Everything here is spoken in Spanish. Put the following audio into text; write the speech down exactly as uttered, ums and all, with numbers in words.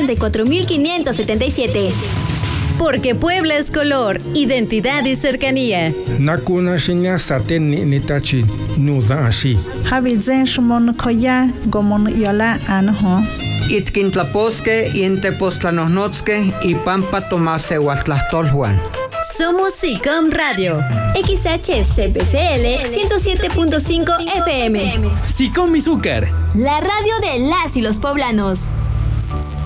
setenta y cuatro mil quinientos setenta y siete. Porque Puebla es color, identidad y cercanía. Nakuna shinya saten ni nitachi nuza ashi. Habizen shmon koya gomon yola anho. Itkintlaposque, Intepostlanosnotzque y Pampa Tomase Huatlastolhuan. Somos SICOM Radio. X H C P C L ciento siete punto cinco F M. SICOM Izúcar. La radio de las y los poblanos.